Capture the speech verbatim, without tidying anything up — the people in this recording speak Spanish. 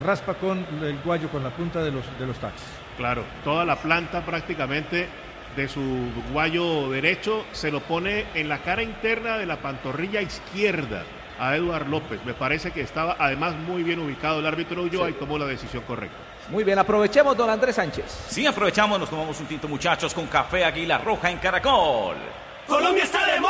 Raspa con el guayo, con la punta de los, de los taches. Claro, toda la planta prácticamente de su guayo derecho se lo pone en la cara interna de la pantorrilla izquierda a Eduard López. Me parece que estaba además muy bien ubicado el árbitro Ulloa sí. y tomó la decisión correcta. Muy bien, aprovechemos, don Andrés Sánchez. Sí, aprovechamos, nos tomamos un tinto, muchachos, con Café Águila Roja en Caracol. Colombia está de moda.